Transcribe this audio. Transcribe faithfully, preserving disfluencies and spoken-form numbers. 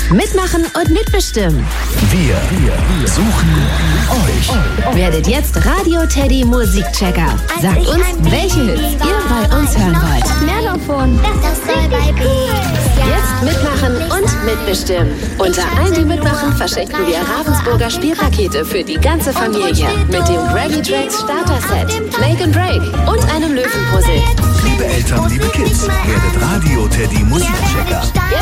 Mitmachen und mitbestimmen. Wir, wir suchen euch. Werdet jetzt Radio Teddy Musikchecker. Sagt uns, welche Hits ihr bei uns hören wollt. Mehr davon. Das soll bei B. Jetzt mitmachen und mitbestimmen. Unter allen, die mitmachen, verschenken wir Ravensburger Spielpakete für die ganze Familie. Mit dem Grammy Tracks Starter Set, Make and Break und einem Löwenpuzzle. Liebe Eltern, liebe Kids, werdet Radio Teddy Musikchecker.